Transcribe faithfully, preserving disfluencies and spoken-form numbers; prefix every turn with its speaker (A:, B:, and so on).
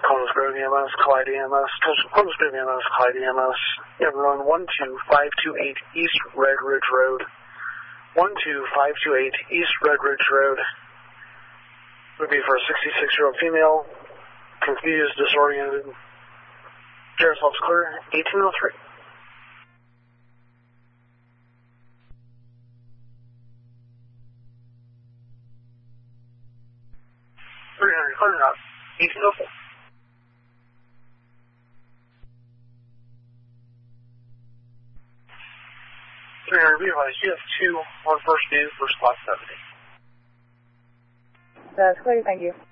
A: Columbus Grove E M S, Clyde E M S, Columbus Grove E M S, Clyde E M S. Everyone, one two five two eight East Red Ridge Road. one two five two eight East Red Ridge Road. Would be for a sixty-six-year-old female, confused, disoriented. Carousel's clear, eighteen oh three. three hundred, clear out, eighteen oh four. three hundred, be advised, you have two on first due for spot seventy.
B: That's clear, thank you.